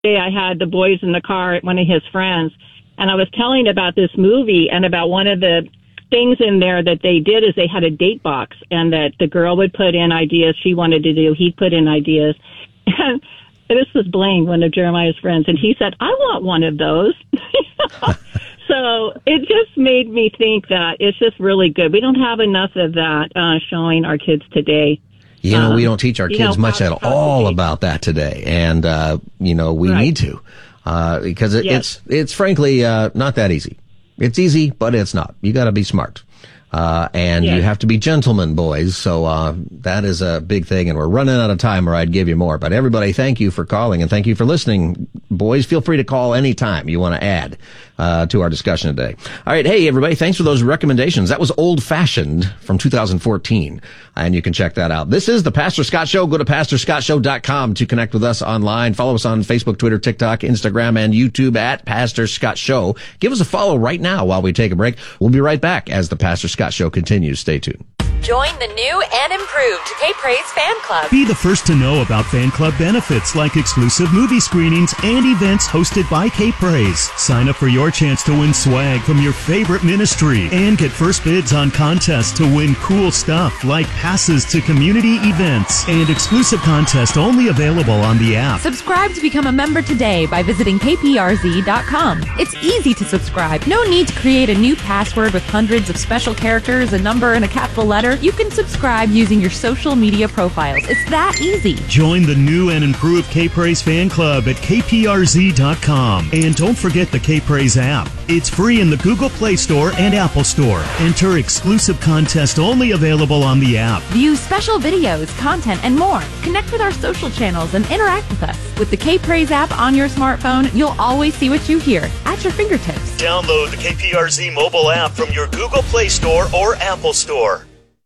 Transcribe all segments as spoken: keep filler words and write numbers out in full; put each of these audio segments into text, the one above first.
day I had the boys in the car at one of his friends, and I was telling about this movie and about one of the things in there that they did is they had a date box, and that the girl would put in ideas she wanted to do. He'd put in ideas. And this was Blaine, one of Jeremiah's friends, and he said, I want one of those. So it just made me think that it's just really good. We don't have enough of that uh, showing our kids today. You know, um, we don't teach our kids you know, much how, at all about that today. And, uh, you know, we right. need to, uh, because it, yes. it's, it's frankly, uh, not that easy. It's easy, but it's not. You got to be smart. Uh, and yes. you have to be gentlemen, boys. So, uh, that is a big thing. And we're running out of time, or I'd give you more. But everybody, thank you for calling and thank you for listening. Boys, feel free to call anytime you want to add, uh, to our discussion today. All right. Hey, everybody. Thanks for those recommendations. That was Old Fashioned from two thousand fourteen. And you can check that out. This is the Pastor Scott Show. Go to pastor scott show dot com to connect with us online. Follow us on Facebook, Twitter, TikTok, Instagram, and YouTube at Pastor Scott Show. Give us a follow right now while we take a break. We'll be right back as the Pastor Scott Show continues. Stay tuned. Join the new and improved K-Praise Fan Club. Be the first to know about fan club benefits like exclusive movie screenings and events hosted by K-Praise. Sign up for your chance to win swag from your favorite ministry and get first bids on contests to win cool stuff like passes to community events and exclusive contests only available on the app. Subscribe to become a member today by visiting K P R Z dot com. It's easy to subscribe. No need to create a new password with hundreds of special characters, a number, and a capital letter. You can subscribe using your social media profiles. It's that easy. Join the new and improved K-Praise Fan Club at K P R Z dot com. And don't forget the K-Praise app. It's free in the Google Play Store and Apple Store. Enter exclusive contest only available on the app. View special videos, content, and more. Connect with our social channels and interact with us. With the K-Praise app on your smartphone, you'll always see what you hear at your fingertips. Download the K P R Z mobile app from your Google Play Store or Apple Store.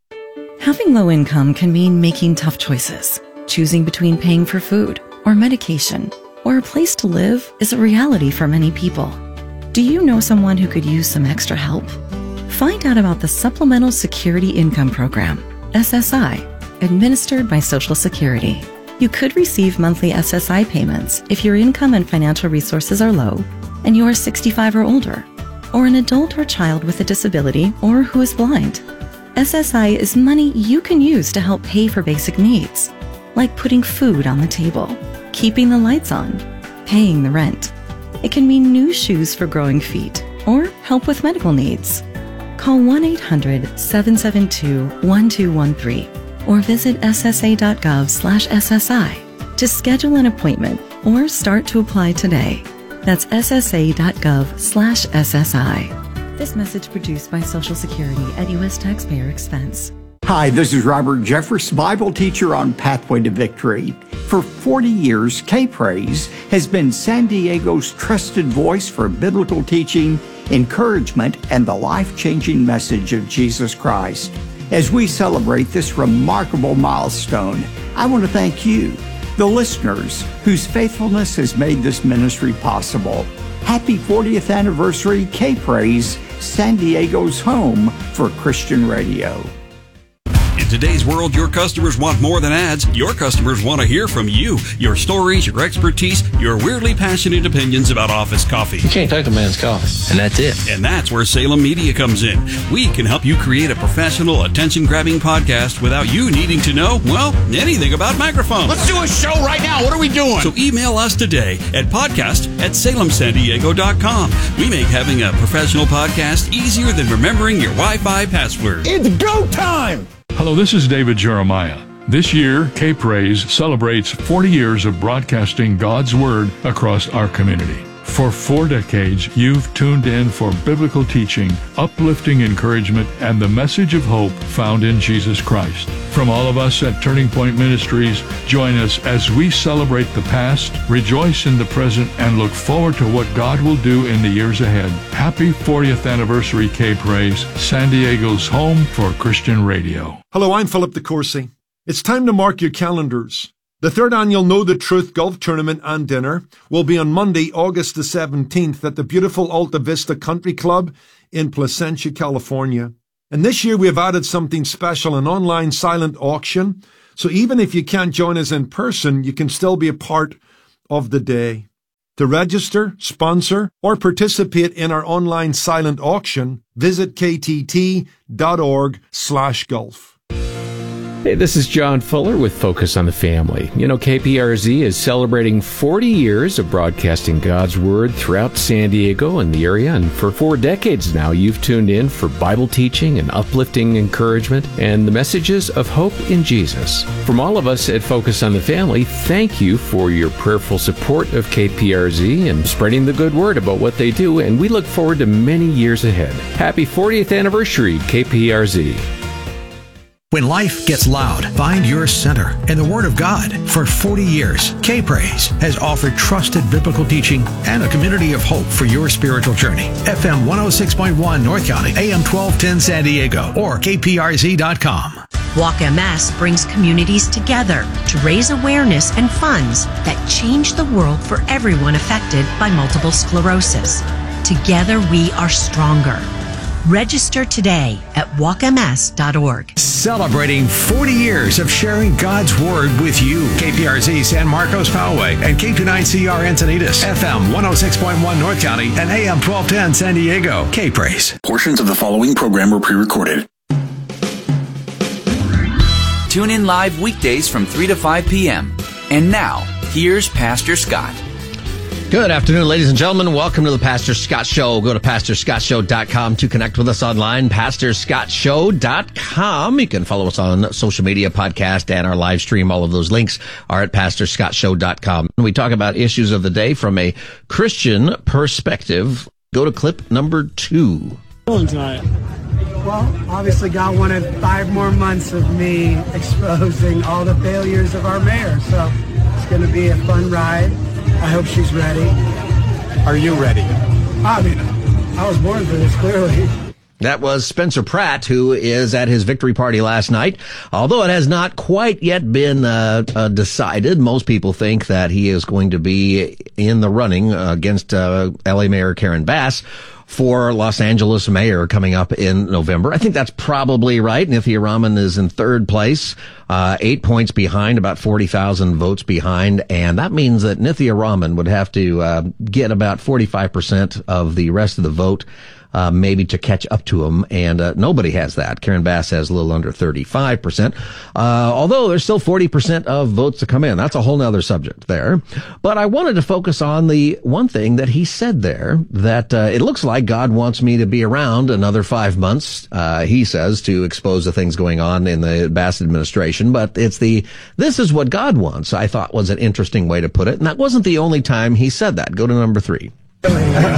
Having low income can mean making tough choices. Choosing between paying for food or medication or a place to live is a reality for many people. Do you know someone who could use some extra help? Find out about the Supplemental Security Income Program, S S I, administered by Social Security. You could receive monthly S S I payments if your income and financial resources are low and you are sixty-five or older, or an adult or child with a disability or who is blind. S S I is money you can use to help pay for basic needs, like putting food on the table, keeping the lights on, paying the rent. It can mean new shoes for growing feet or help with medical needs. Call one eight hundred, seven seven two, one two one three or visit S S A dot gov slash S S I to schedule an appointment or start to apply today. That's S S A dot gov slash S S I. This message produced by Social Security at U S taxpayer expense. Hi, this is Robert Jeffress, Bible teacher on Pathway to Victory. For forty years, K-Praise has been San Diego's trusted voice for biblical teaching, encouragement, and the life-changing message of Jesus Christ. As we celebrate this remarkable milestone, I want to thank you, the listeners, whose faithfulness has made this ministry possible. Happy fortieth anniversary, K-Praise, San Diego's home for Christian radio. In today's world, your customers want more than ads. Your customers want to hear from you. Your stories, your expertise, your weirdly passionate opinions about office coffee. You can't take a man's coffee, and that's it. And that's where Salem Media comes in. We can help you create a professional, attention-grabbing podcast without you needing to know, well, anything about microphones. Let's do a show right now. What are we doing? So email us today at podcast at salem san diego dot com. We make having a professional podcast easier than remembering your Wi-Fi password. It's go time! Hello, this is David Jeremiah. This year, K-Praise celebrates forty years of broadcasting God's Word across our community. For four decades, you've tuned in for biblical teaching, uplifting encouragement, and the message of hope found in Jesus Christ. From all of us at Turning Point Ministries, join us as we celebrate the past, rejoice in the present, and look forward to what God will do in the years ahead. Happy fortieth anniversary, K-Praise, San Diego's home for Christian radio. Hello, I'm Philip DeCourcy. It's time to mark your calendars. The third annual Know the Truth Golf Tournament and Dinner will be on Monday, August the seventeenth at the beautiful Alta Vista Country Club in Placentia, California. And this year we have added something special, an online silent auction. So even if you can't join us in person, you can still be a part of the day. To register, sponsor, or participate in our online silent auction, visit ktt.org slash golf. Hey, this is John Fuller with Focus on the Family. You know, K P R Z is celebrating forty years of broadcasting God's Word throughout San Diego and the area, and for four decades now, you've tuned in for Bible teaching and uplifting encouragement and the messages of hope in Jesus. From all of us at Focus on the Family, thank you for your prayerful support of K P R Z and spreading the good word about what they do, and we look forward to many years ahead. Happy fortieth anniversary, K P R Z. When life gets loud, find your center in the Word of God. For forty years, K-Praise has offered trusted biblical teaching and a community of hope for your spiritual journey. F M one oh six point one North County, A M twelve ten San Diego, or K P R Z dot com. Walk M S brings communities together to raise awareness and funds that change the world for everyone affected by multiple sclerosis. Together we are stronger. Register today at walk m s dot org. Celebrating forty years of sharing God's Word with you. K P R Z San Marcos Poway and K twenty-nine C R Encinitas, F M one oh six point one North County and A M twelve ten San Diego. K-Praise. Portions of the following program were pre-recorded. Tune in live weekdays from three to five p.m. And now, here's Pastor Scott. Good afternoon, ladies and gentlemen. Welcome to the Pastor Scott Show. Go to pastor scott show dot com to connect with us online, pastor scott show dot com. You can follow us on social media, podcast, and our live stream. All of those links are at pastor scott show dot com. We talk about issues of the day from a Christian perspective. Go to clip number two. Tonight. Well, obviously God wanted five more months of me exposing all the failures of our mayor, so it's going to be a fun ride. I hope she's ready. Are you ready? I mean, I was born for this, clearly. That was Spencer Pratt, who is at his victory party last night. Although it has not quite yet been uh, uh, decided, most people think that he is going to be in the running uh, against uh, L A Mayor Karen Bass for Los Angeles mayor coming up in November. I think that's probably right. Nithya Raman is in third place, uh, eight points behind, about forty thousand votes behind. And that means that Nithya Raman would have to uh, get about forty-five percent of the rest of the vote, uh, maybe to catch up to him. And uh, nobody has that. Karen Bass has a little under thirty-five percent, uh, although there's still forty percent of votes to come in. That's a whole nother subject there. But I wanted to focus on the one thing that he said there, that uh, it looks like God wants me to be around another five months, uh, he says, to expose the things going on in the Bass administration. But it's the, this is what God wants, I thought was an interesting way to put it. And that wasn't the only time he said that. Go to number three. Do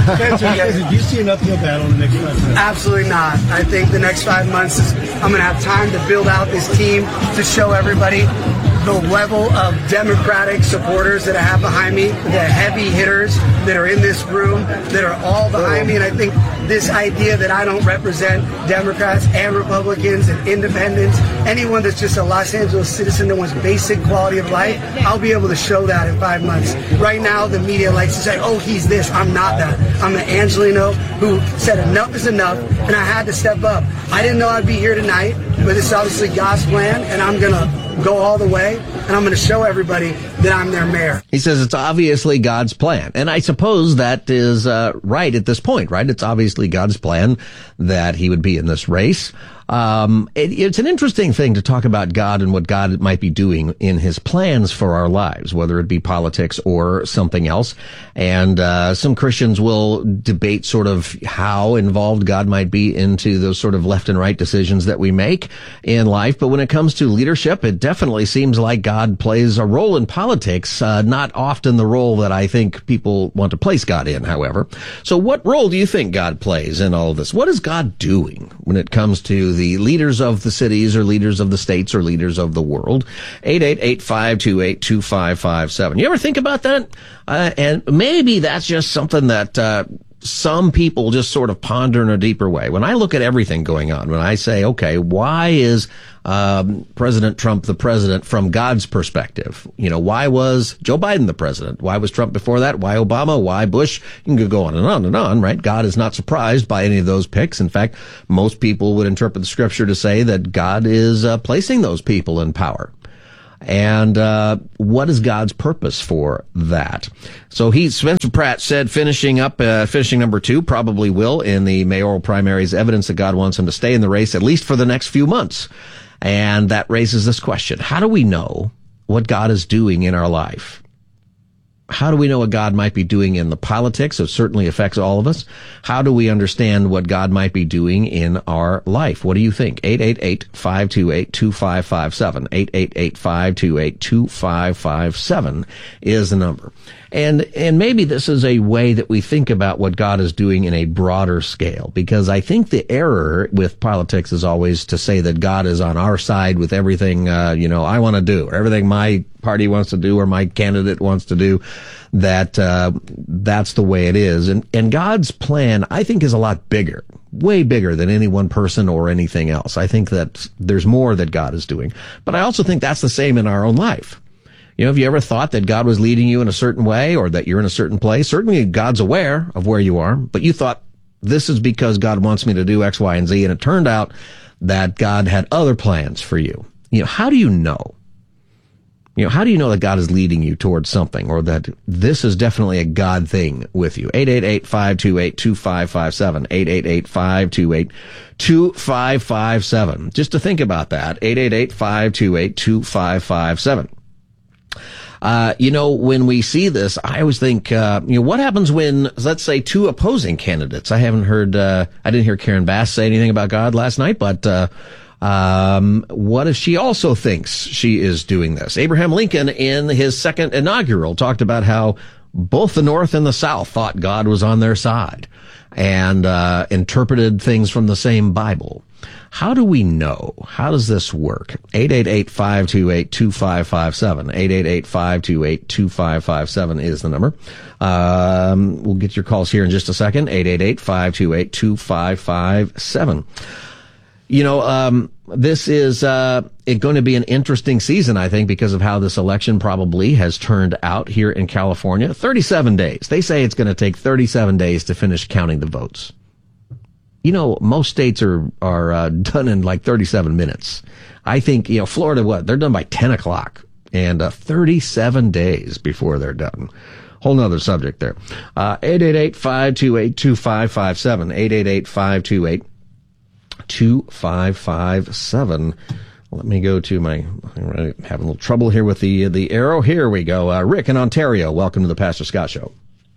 you see an uphill battle in the next five months? Absolutely not. I think the next five months is I'm going to have time to build out this team to show everybody the level of Democratic supporters that I have behind me, the heavy hitters that are in this room, that are all behind me. And I think this idea that I don't represent Democrats and Republicans and independents, anyone that's just a Los Angeles citizen that wants basic quality of life, I'll be able to show that in five months. Right now, the media likes to say, oh, he's this. I'm not that. I'm the Angelino who said enough is enough, and I had to step up. I didn't know I'd be here tonight, but it's obviously God's plan, and I'm going to go all the way, and I'm going to show everybody that I'm their mayor. He says it's obviously God's plan. And I suppose that is uh, right at this point, right? It's obviously God's plan that he would be in this race. Um, it, it's an interesting thing to talk about God and what God might be doing in his plans for our lives, whether it be politics or something else. And uh, some Christians will debate sort of how involved God might be into those sort of left and right decisions that we make in life. But when it comes to leadership, it definitely seems like God plays a role in politics, uh, not often the role that I think people want to place God in, however. So what role do you think God plays in all of this? What is God doing when it comes to the leaders of the cities or leaders of the states or leaders of the world? eight eight eight, five two eight, two five five seven. You ever think about that? Uh, and maybe that's just something that uh, some people just sort of ponder in a deeper way. When I look at everything going on, when I say, okay, why is um, President Trump the president from God's perspective? You know, why was Joe Biden the president? Why was Trump before that? Why Obama? Why Bush? You can go on and on and on, right? God is not surprised by any of those picks. In fact, most people would interpret the scripture to say that God is uh, placing those people in power. And uh, what is God's purpose for that? So he, Spencer Pratt said, finishing up, uh, finishing number two, probably will in the mayoral primaries, evidence that God wants him to stay in the race at least for the next few months. And that raises this question: how do we know what God is doing in our life? How do we know what God might be doing in the politics? It certainly affects all of us. How do we understand what God might be doing in our life? What do you think? eight eight eight, five two eight, two five five seven. eight eight eight, five two eight, two five five seven is the number. And, and maybe this is a way that we think about what God is doing in a broader scale, because I think the error with politics is always to say that God is on our side with everything, uh, you know, I want to do, or everything my party wants to do, or my candidate wants to do, that, uh, that's the way it is. And, and God's plan, I think, is a lot bigger, way bigger than any one person or anything else. I think that there's more that God is doing, but I also think that's the same in our own life. You know, have you ever thought that God was leading you in a certain way, or that you're in a certain place? Certainly God's aware of where you are, but you thought, this is because God wants me to do X, Y, and Z, and it turned out that God had other plans for you. You know, how do you know? You know, how do you know that God is leading you towards something, or that this is definitely a God thing with you? eight eight eight, five two eight, two five five seven. eight eight eight, five two eight, two five five seven. Just to think about that, eight eight eight, five two eight, two five five seven. Uh, you know, when we see this, I always think, uh, you know, what happens when, let's say, two opposing candidates? I haven't heard, uh, I didn't hear Karen Bass say anything about God last night, but, uh, um, what if she also thinks she is doing this? Abraham Lincoln, in his second inaugural, talked about how both the North and the South thought God was on their side, and, uh, interpreted things from the same Bible. How do we know? How does this work? eight eight eight, five two eight, two five five seven. eight eight eight, five two eight, two five five seven is the number. Um, we'll get your calls here in just a second. eight eight eight, five two eight, two five five seven. You know, um, this is, uh, it going to be an interesting season, I think, because of how this election probably has turned out here in California. thirty-seven days. They say it's going to take thirty-seven days to finish counting the votes. You know, most states are, are, uh, done in like thirty-seven minutes. I think, you know, Florida, what? They're done by ten o'clock, and, uh, thirty-seven days before they're done. Whole nother subject there. Uh, eight eight eight, five two eight, two five five seven. eight eight eight, five two eight, two five five seven. Let me go to my, I'm having a little trouble here with the, the arrow. Here we go. Uh, Rick in Ontario. Welcome to the Pastor Scott Show.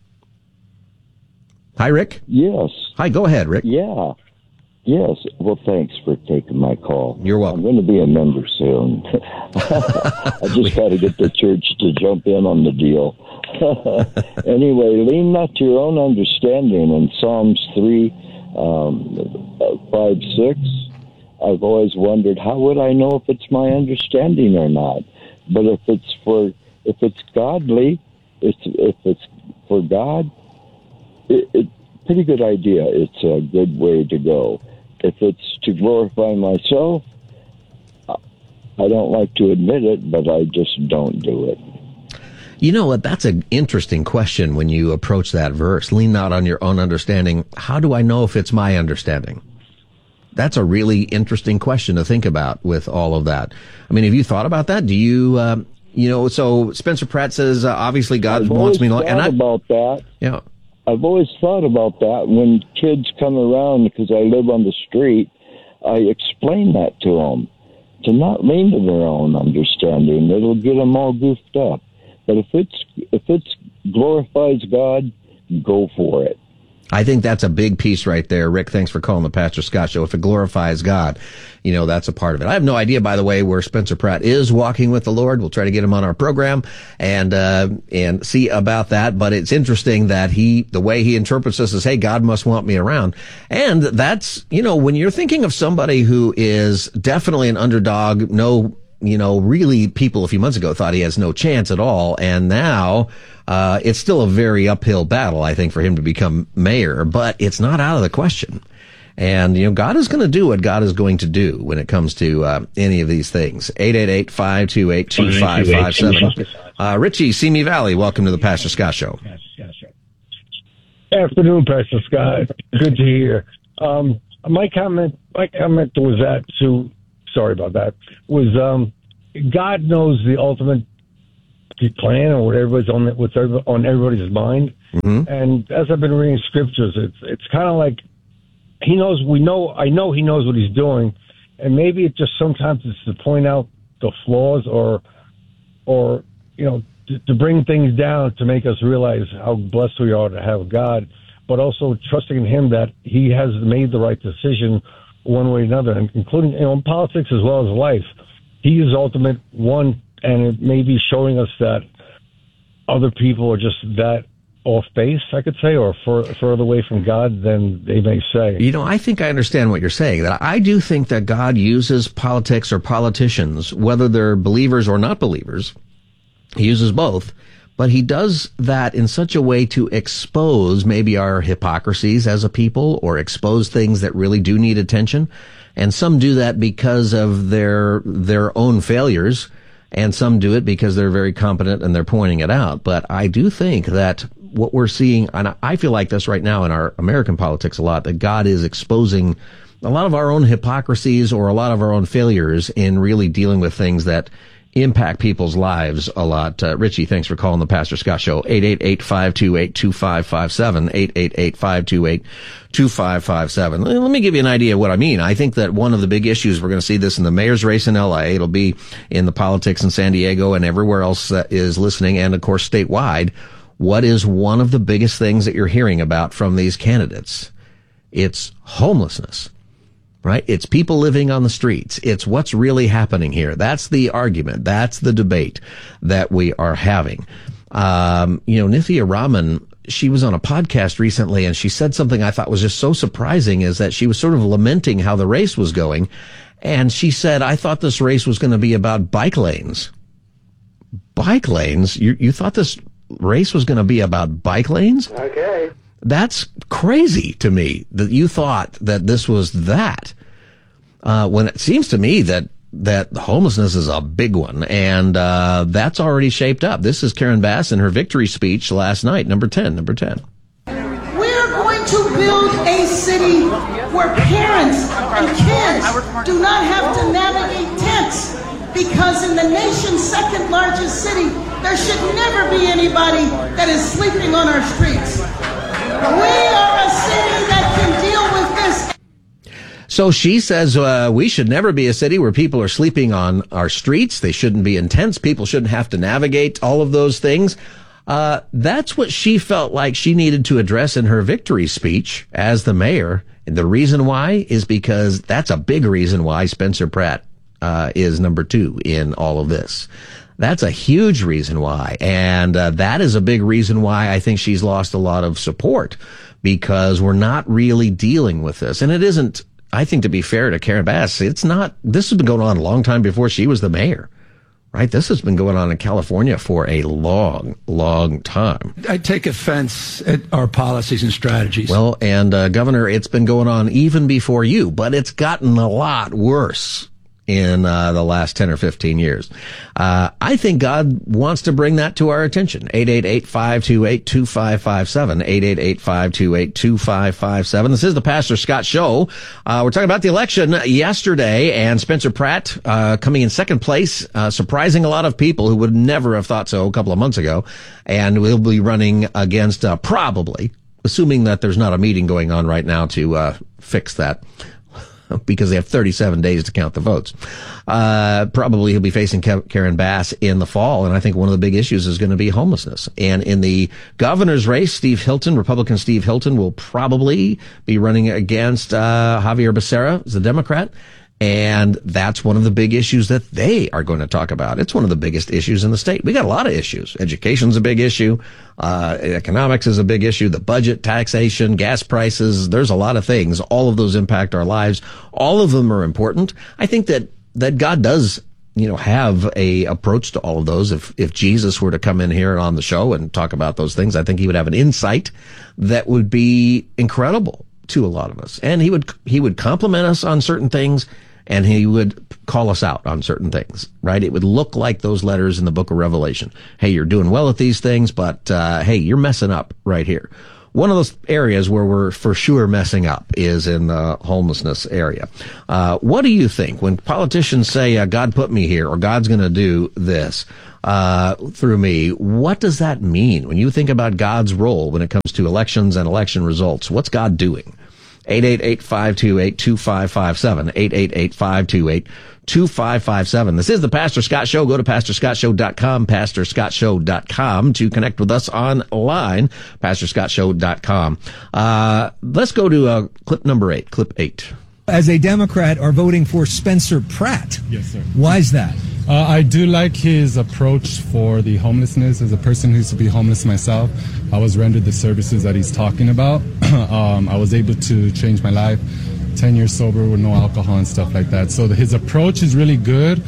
Hi, Rick. Yes. Hi, go ahead, Rick. Yeah. Yes. Well, thanks for taking my call. You're welcome. I'm going to be a member soon. I just got to get the church to jump in on the deal. Anyway, lean not to your own understanding in Psalms three, um, five, six. I've always wondered, how would I know if it's my understanding or not? But if it's for, if it's godly, it's, if it's for God, It, it, pretty good idea. It's a good way to go. If it's to glorify myself, I don't like to admit it, but I just don't do it. You know what? That's an interesting question when you approach that verse. Lean not on your own understanding. How do I know if it's my understanding? That's a really interesting question to think about with all of that. I mean, have you thought about that? Do you, uh, you know, so Spencer Pratt says, uh, obviously God I've wants me to, and I about that. Yeah. I've always thought about that when kids come around, because I live on the street. I explain that to them, to not lean to their own understanding. It'll get them all goofed up. But if it's if it's glorifies God, go for it. I think that's a big piece right there. Rick, thanks for calling the Pastor Scott Show. If it glorifies God, you know, that's a part of it. I have no idea, by the way, where Spencer Pratt is walking with the Lord. We'll try to get him on our program and, uh, and see about that. But it's interesting that he, the way he interprets this is, hey, God must want me around. And that's, you know, when you're thinking of somebody who is definitely an underdog, no, you know, really people a few months ago thought he has no chance at all. And now, uh, it's still a very uphill battle, I think, for him to become mayor, but it's not out of the question. And, you know, God is going to do what God is going to do when it comes to, uh, any of these things. eight eight eight, five two eight, two five five seven. Uh, Richie, Simi Valley, welcome to the Pastor Scott Show. Afternoon, Pastor Scott. Good to hear. Um, my comment, my comment was that to, sorry about that, was, um, God knows the ultimate plan or whatever's on what's on everybody's mind. Mm-hmm. And as I've been reading scriptures, it's it's kind of like he knows. We know. I know he knows what he's doing, and maybe it just sometimes it's to point out the flaws or or you know to, to bring things down to make us realize how blessed we are to have God, but also trusting in Him that He has made the right decision one way or another, and including you know in politics as well as life. He is ultimate one. And it may be showing us that other people are just that off base, I could say, or fur, further away from God than they may say. You know, I think I understand what you're saying. That I do think that God uses politics or politicians, whether they're believers or not believers. He uses both. But he does that in such a way to expose maybe our hypocrisies as a people or expose things that really do need attention. And some do that because of their their own failures. And some do it because they're very competent and they're pointing it out. But I do think that what we're seeing, and I feel like this right now in our American politics a lot, that God is exposing a lot of our own hypocrisies or a lot of our own failures in really dealing with things that impact people's lives a lot. Uh, Richie, thanks for calling the Pastor Scott Show. eight eight eight, five two eight, two five five seven, eight eight eight, five two eight, two five five seven. Let me give you an idea of what I mean. I think that one of the big issues, we're going to see this in the mayor's race in L A. It'll be in the politics in San Diego and everywhere else that is listening, and of course statewide. What is one of the biggest things that you're hearing about from these candidates? It's homelessness. Right? It's people living on the streets. It's what's really happening here. That's the argument. That's the debate that we are having. Um, you know, Nithya Raman, she was on a podcast recently and she said something I thought was just so surprising, is that she was sort of lamenting how the race was going. And she said, I thought this race was going to be about bike lanes. Bike lanes? You, you thought this race was going to be about bike lanes? Okay. That's crazy to me that you thought that this was that. Uh, when it seems to me that, that homelessness is a big one, and, uh, that's already shaped up. This is Karen Bass in her victory speech last night, number ten, number ten. We're going to build a city where parents and kids do not have to navigate tents, because in the nation's second largest city, there should never be anybody that is sleeping on our streets. We are a city that can deal with this. So she says uh, we should never be a city where people are sleeping on our streets. They shouldn't be in tents. People shouldn't have to navigate all of those things. Uh, that's what she felt like she needed to address in her victory speech as the mayor. And the reason why is because that's a big reason why Spencer Pratt uh, is number two in all of this. That's a huge reason why. And uh, that is a big reason why I think she's lost a lot of support, because we're not really dealing with this. And it isn't, I think, to be fair to Karen Bass, it's not, this has been going on a long time before she was the mayor, right? This has been going on in California for a long, long time. I take offense at our policies and strategies. Well, and uh, Governor, it's been going on even before you, but it's gotten a lot worse in uh, the last ten or fifteen years. Uh, I think God wants to bring that to our attention. eight eight eight, five two eight, two five five seven, eight eight eight, five two eight, two five five seven. This is the Pastor Scott Show. Uh, we're talking about the election yesterday, and Spencer Pratt uh, coming in second place, uh, surprising a lot of people who would never have thought so a couple of months ago, and we'll be running against uh, probably, assuming that there's not a meeting going on right now to uh, fix that, because they have thirty-seven days to count the votes. Uh, probably he'll be facing Karen Bass in the fall, and I think one of the big issues is going to be homelessness. And in the governor's race, Steve Hilton, Republican Steve Hilton, will probably be running against uh, Javier Becerra, the Democrat. And that's one of the big issues that they are going to talk about. It's one of the biggest issues in the state. We got a lot of issues. Education's a big issue. Uh, economics is a big issue. The budget, taxation, gas prices. There's a lot of things. All of those impact our lives. All of them are important. I think that, that God does, you know, have a approach to all of those. If, if Jesus were to come in here on the show and talk about those things, I think he would have an insight that would be incredible to a lot of us. And he would, he would compliment us on certain things, and he would call us out on certain things, right? It would look like those letters in the book of Revelation. Hey, you're doing well at these things, but, uh, hey, you're messing up right here. one of those areas where we're for sure messing up is in the homelessness area. Uh, what do you think when politicians say, uh, God put me here or God's going to do this uh, through me? What does that mean when you think about God's role when it comes to elections and election results? What's God doing? eight eight eight, five two eight, two five five seven, eight eight eight, five two eight, two five five seven. This is the Pastor Scott Show. Go to pastor scott show dot com, pastor scott show dot com to connect with us online, pastor scott show dot com. Uh, let's go to uh, clip number eight, clip eight. As a Democrat, are voting for Spencer Pratt. Yes, sir. Why is that? Uh, I do like his approach for the homelessness. As a person who used to be homeless myself, I was rendered the services that he's talking about. um, I was able to change my life, ten years sober with no alcohol and stuff like that. So the, his approach is really good.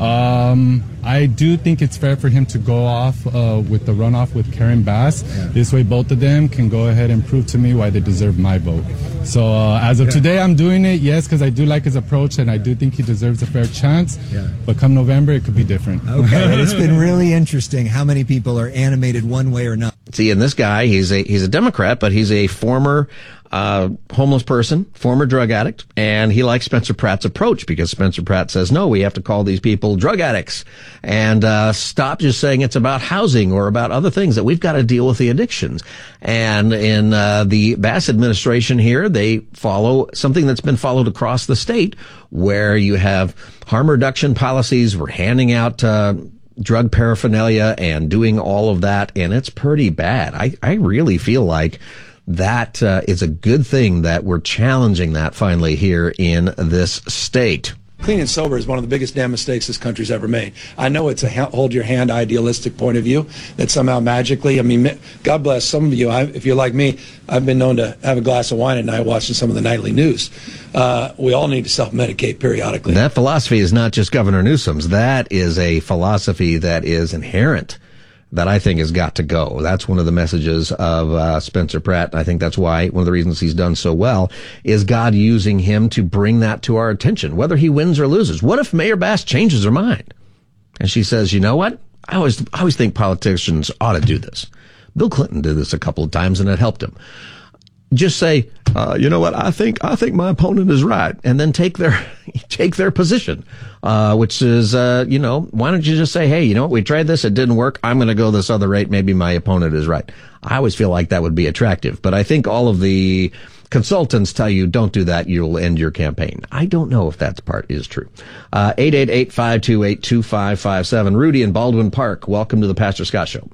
Um, I do think it's fair for him to go off uh, with the runoff with Karen Bass. Yeah. This way, both of them can go ahead and prove to me why they deserve my vote. So uh, as of yeah. today, I'm doing it, yes, because I do like his approach, and I do think he deserves a fair chance. Yeah. But come November, it could be different. Okay, it's been really interesting how many people are animated one way or another. See, and this guy, he's a he's a Democrat, but he's a former uh homeless person, former drug addict, and he likes Spencer Pratt's approach because Spencer Pratt says, no, we have to call these people drug addicts and uh stop just saying it's about housing or about other things, that we've got to deal with the addictions. And in uh the Bass administration here, they follow something that's been followed across the state, where you have harm reduction policies. We're handing out uh drug paraphernalia and doing all of that, and it's pretty bad. I, I really feel like that uh, is a good thing that we're challenging that finally here in this state. Clean and sober is one of the biggest damn mistakes this country's ever made. I know it's a hold your hand idealistic point of view that somehow magically, I mean, God bless some of you. I, if you're like me, I've been known to have a glass of wine at night watching some of the nightly news. Uh, we all need to self-medicate periodically. That philosophy is not just Governor Newsom's. That is a philosophy that is inherent, that I think has got to go. That's one of the messages of uh, Spencer Pratt. I think that's why one of the reasons he's done so well is God using him to bring that to our attention, whether he wins or loses. What if Mayor Bass changes her mind and she says, you know what? I always, I always think politicians ought to do this. Bill Clinton did this a couple of times and it helped him. Just say, uh, you know what? I think, I think my opponent is right. And then take their, take their position, uh, which is, uh, you know, why don't you just say, hey, you know what? We tried this. It didn't work. I'm going to go this other rate. Maybe my opponent is right. I always feel like that would be attractive, but I think all of the consultants tell you don't do that. You'll end your campaign. I don't know if that part is true. Uh, eight eight eight, five two eight, two five five seven. Rudy in Baldwin Park. Welcome to the Pastor Scott Show.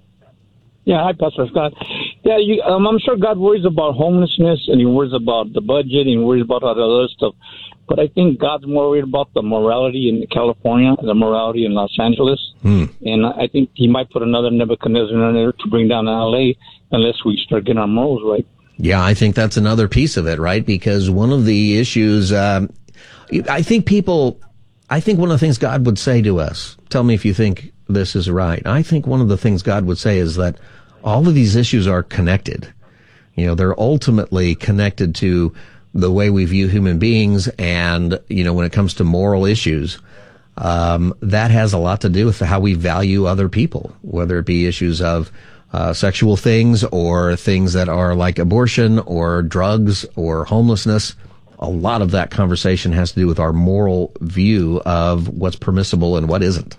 Yeah, hi, Pastor Scott. Yeah, you, um, I'm sure God worries about homelessness, and he worries about the budget, and he worries about all the other stuff. But I think God's more worried about the morality in California and the morality in Los Angeles. Hmm. And I think he might put another Nebuchadnezzar in there to bring down L A unless we start getting our morals right. Yeah, I think that's another piece of it, right? Because one of the issues, um, I think people, I think one of the things God would say to us, tell me if you think this is right. I think one of the things God would say is that all of these issues are connected. You know, they're ultimately connected to the way we view human beings. And, you know, when it comes to moral issues, um, that has a lot to do with how we value other people, whether it be issues of uh, sexual things or things that are like abortion or drugs or homelessness. A lot of that conversation has to do with our moral view of what's permissible and what isn't.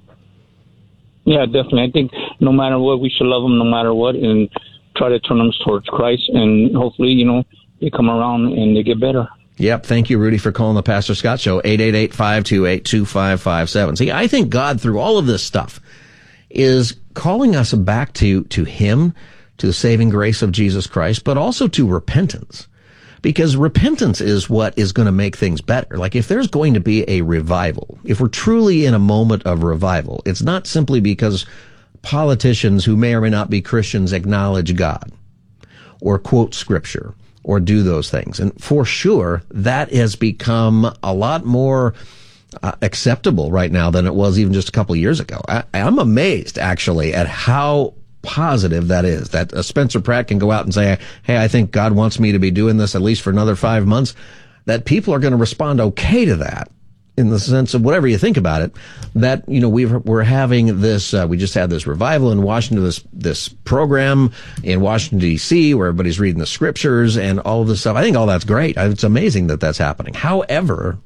Yeah, definitely. I think no matter what, we should love them no matter what and try to turn them towards Christ. And hopefully, you know, they come around and they get better. Yep. Thank you, Rudy, for calling the Pastor Scott Show. eight eight eight, five two eight, two five five seven. See, I think God, through all of this stuff, is calling us back to, to Him, to the saving grace of Jesus Christ, but also to repentance. Because repentance is what is going to make things better. Like if there's going to be a revival, if we're truly in a moment of revival, it's not simply because politicians who may or may not be Christians acknowledge God or quote scripture or do those things. And for sure, that has become a lot more uh, acceptable right now than it was even just a couple of years ago. I, I'm amazed, actually, at how positive that is, that uh, Spencer Pratt can go out and say, hey, I think God wants me to be doing this at least for another five months, that people are going to respond okay to that. in the sense of whatever you think about it, that, you know, we've, we're having this, uh, we just had this revival in Washington, this, this program in Washington, D C, where everybody's reading the scriptures and all of this stuff. I think all that's great. It's amazing that that's happening. However,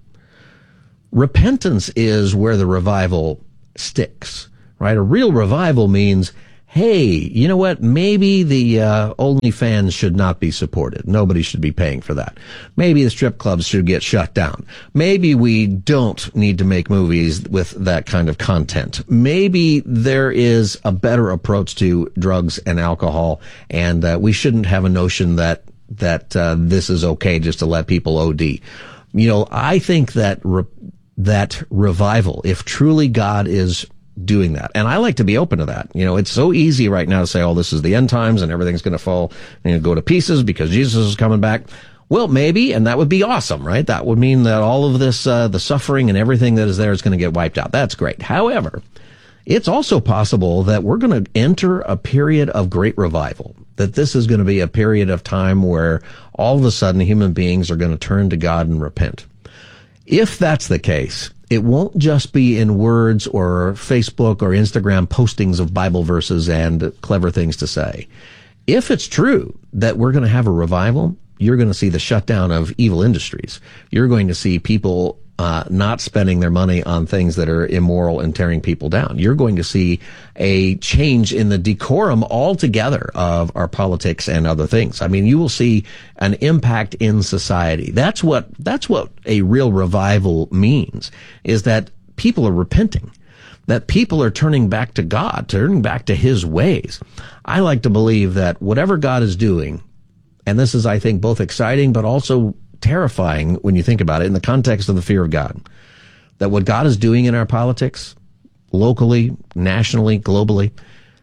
repentance is where the revival sticks, right? A real revival means, hey, you know what? Maybe the uh, OnlyFans should not be supported. Nobody should be paying for that. Maybe the strip clubs should get shut down. Maybe we don't need to make movies with that kind of content. Maybe there is a better approach to drugs and alcohol, and uh, we shouldn't have a notion that that uh, this is okay just to let people O D. You know, I think that re- that revival, if truly God is doing that. And I like to be open to that. You know, it's so easy right now to say, oh, this is the end times and everything's going to fall and go to pieces because Jesus is coming back. Well, maybe, and that would be awesome, right? That would mean that all of this, uh, the suffering and everything that is there is going to get wiped out. That's great. However, it's also possible that we're going to enter a period of great revival, that this is going to be a period of time where all of a sudden human beings are going to turn to God and repent. If that's the case, it won't just be in words or Facebook or Instagram postings of Bible verses and clever things to say. If it's true that we're going to have a revival, you're going to see the shutdown of evil industries. You're going to see people uh, not spending their money on things that are immoral and tearing people down. You're going to see a change in the decorum altogether of our politics and other things. I mean, you will see an impact in society. That's what, that's what a real revival means, is that people are repenting, that people are turning back to God, turning back to His ways. I like to believe that whatever God is doing, and this is, I think, both exciting but also terrifying when you think about it in the context of the fear of God, that what God is doing in our politics, locally, nationally, globally,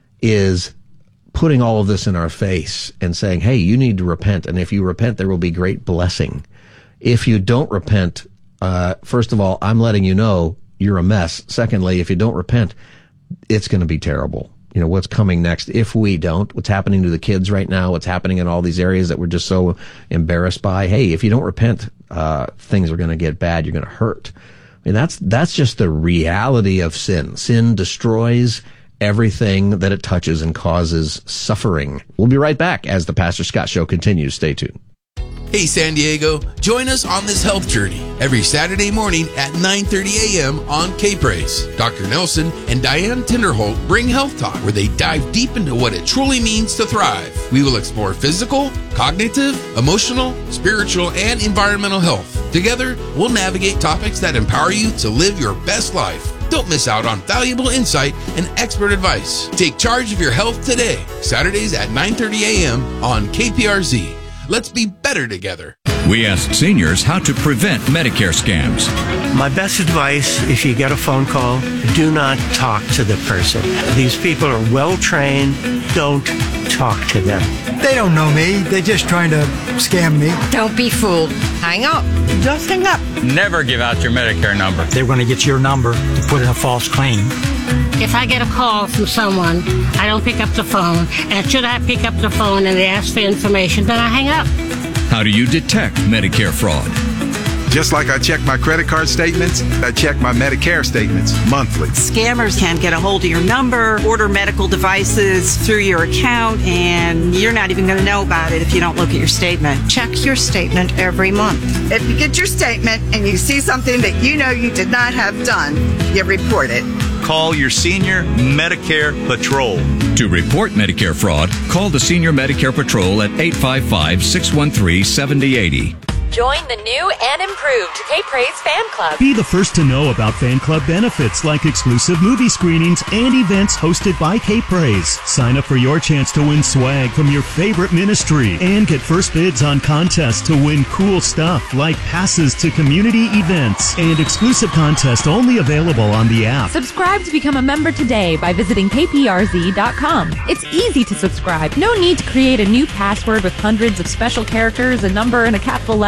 is putting all of this in our face and saying, hey, you need to repent. And if you repent, there will be great blessing. If you don't repent, uh, first of all, I'm letting you know you're a mess. Secondly, if you don't repent, it's going to be terrible. You know, what's coming next if we don't, what's happening to the kids right now, what's happening in all these areas that we're just so embarrassed by. Hey, if you don't repent, uh, things are going to get bad. You're going to hurt. I mean, that's, that's just the reality of sin. Sin destroys everything that it touches and causes suffering. We'll be right back as the Pastor Scott Show continues. Stay tuned. Hey San Diego, join us on this health journey every Saturday morning at nine thirty a.m. on K-Praise. Doctor Nelson and Diane Tinderholt bring Health Talk, where they dive deep into what it truly means to thrive. We will explore physical, cognitive, emotional, spiritual, and environmental health. Together, we'll navigate topics that empower you to live your best life. Don't miss out on valuable insight and expert advice. Take charge of your health today, Saturdays at nine thirty a.m. on K P R Z. Let's be better together. We ask seniors how to prevent Medicare scams. My best advice, if you get a phone call, do not talk to the person. These people are well trained. Don't talk to them. They don't know me. They're just trying to scam me. Don't be fooled. Hang up. Just hang up. Never give out your Medicare number. They're going to get your number to put in a false claim. If I get a call from someone, I don't pick up the phone. And should I pick up the phone and they ask for information, then I hang up. How do you detect Medicare fraud? Just like I check my credit card statements, I check my Medicare statements monthly. Scammers can get a hold of your number, order medical devices through your account, and you're not even going to know about it if you don't look at your statement. Check your statement every month. If you get your statement and you see something that you know you did not have done, you report it. Call your Senior Medicare Patrol. To report Medicare fraud, call the Senior Medicare Patrol at eight five five, six one three, seven zero eight zero. Join the new and improved K-Praise Fan Club. Be the first to know about fan club benefits like exclusive movie screenings and events hosted by K-Praise. Sign up for your chance to win swag from your favorite ministry and get first bids on contests to win cool stuff like passes to community events and exclusive contests only available on the app. Subscribe to become a member today by visiting K P R Z dot com. It's easy to subscribe. No need to create a new password with hundreds of special characters, a number, and a capital letter.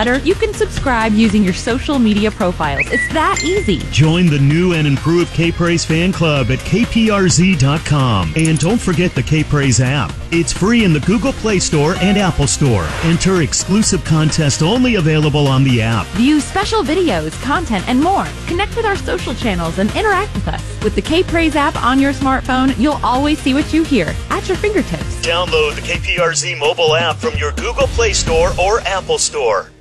newsletter, you can subscribe using your social media profiles. It's that easy. Join the new and improved K-Praise fan club at K P R Z dot com. And don't forget the K-Praise app. It's free in the Google Play Store and Apple Store. Enter exclusive contests only available on the app. View special videos, content, and more. Connect with our social channels and interact with us. With the K-Praise app on your smartphone, you'll always see what you hear at your fingertips. Download the K P R Z mobile app from your Google Play Store or Apple Store.